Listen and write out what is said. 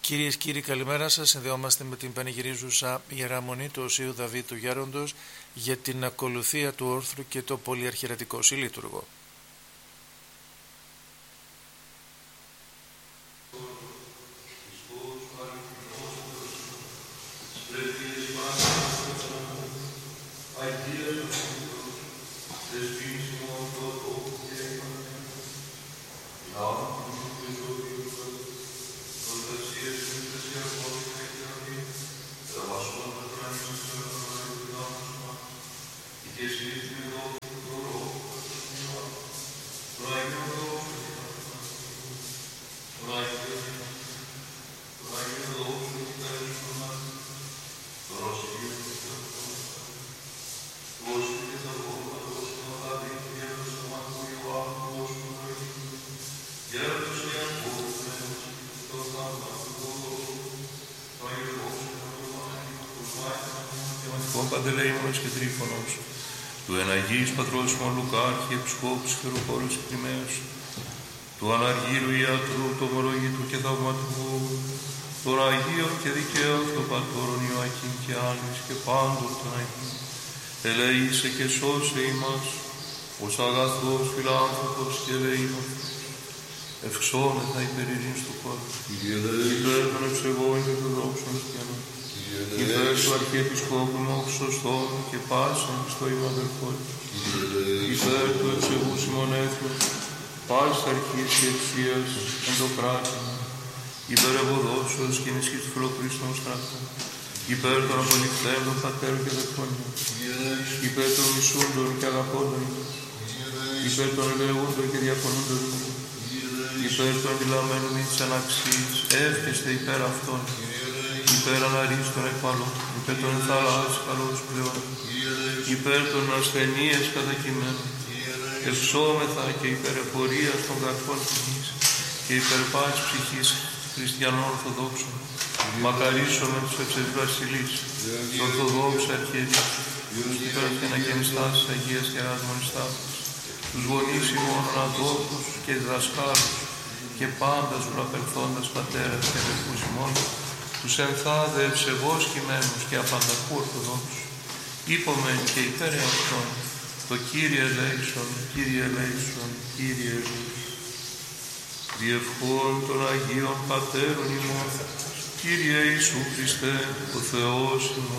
Κυρίες και κύριοι, καλημέρα σας. Συνδεόμαστε με την πανηγυρίζουσα Ιερά Μονή του Οσίου Δαβίδ του Γέροντος για την ακολουθία του όρθρου και το πολυαρχιερατικό συλλήτουργο. Παντελεήμονος και Τρίφωνος, του εναγής πατρός μου Λουκάρχη, επισκόπους και ροχώρος Κρυμαίος, του αναργύρου ιατρού, του ομολογητού και θαυματικού, των Αγίων και δικαίων, των πατώρων Ιωακήμ και Άννης και πάντων των Αγίων, ελεήσε και σώσε ημάς, ως αγαθός φιλάνθρωπος και ελεήμος, ευξόμεθα υπερ ειρήνης του κόσμου, υπέρ των ευσεβών και των δόξων χριστιανών, υπέρ του Αρχιεπισκόπου Μοχσωστών και πάσαν στο ημαδελφόν, υπέρ του ευσεβού Σιμωνέθου, πάσης αρχής και εξίας εν το κράτημα, υπέρ ευωδόσεως και ενισχύς του φιλοκρίστων στρατών, υπέρ των απολυφθέντων πατέρων και δεχτών, υπέρ των μισούντων και αγαπώντων, υπέρ των ελεούντων και διαφωνούντων, υπέρ των αντιλαμμένων ή της αναξίας, εύχεστε υπέρ αυτών, υπέρ αναρίστων εκπαλών, υπέρ των θαλάσσης καλώς πλέον, υπέρ των ασθενείες κατακειμένων, ευσόμεθα και υπέρ εφορίας των καρπών ψυχής και υπέρ πάσης ψυχής χριστιανών Ορθοδόξων, μακαρίσσομαι τους ευσεβείς βασιλείς, τους Ορθοδόξους αρχιερείς, τους υπέρ και αναγενιστάσεις Αγίας Ιεράς Μονιστάτης, τους γονείς ημών αδόχους και διδασκάλους και πάντα τους προαπελθόντας πατέρας και αδερφούς ημών, τους ενθάδε ευσεβώς κειμένους και απανταχού Ορθοδόξους, είπομεν και υπέρ αυτών, το Κύριε ελέησον, Κύριε ελέησον, Κύριε ελέησον. Διευχών των Αγίων Πατέρων ημών, Κύριε Ιησού Χριστέ, ο Θεός ημών.